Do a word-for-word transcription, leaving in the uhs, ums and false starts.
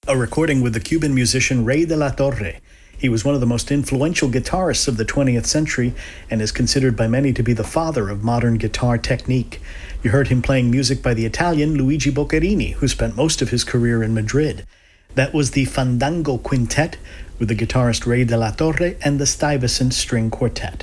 a recording with the Cuban musician Rey de la Torre. He was one of the most influential guitarists of the twentieth century and is considered by many to be the father of modern guitar technique. You heard him playing music by the Italian Luigi Boccherini, who spent most of his career in Madrid. That was the Fandango Quintet with the guitarist Rey de la Torre and the Stuyvesant String Quartet.